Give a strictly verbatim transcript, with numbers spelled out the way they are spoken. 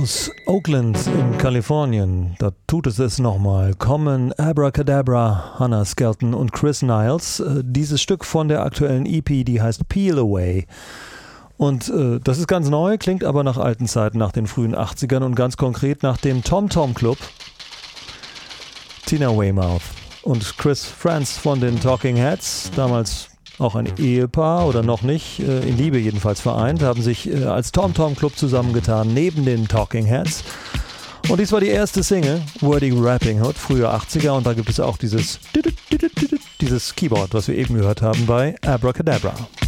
Aus Oakland in Kalifornien, da tut es es nochmal, kommen Abracadabra, Hannah Skelton und Chris Niles. Äh, dieses Stück von der aktuellen E P, die heißt Peel Away. Und äh, das ist ganz neu, klingt aber nach alten Zeiten, nach den frühen achtzigern und ganz konkret nach dem Tom Tom Club. Tina Weymouth und Chris Frantz von den Talking Heads, damals auch ein Ehepaar oder noch nicht, äh, in Liebe jedenfalls vereint, haben sich äh, als Tom Tom Club zusammengetan, neben den Talking Heads. Und dies war die erste Single, Wordy Rapping Hood, früher achtziger, und da gibt es auch dieses, dieses Keyboard, was wir eben gehört haben bei Abracadabra.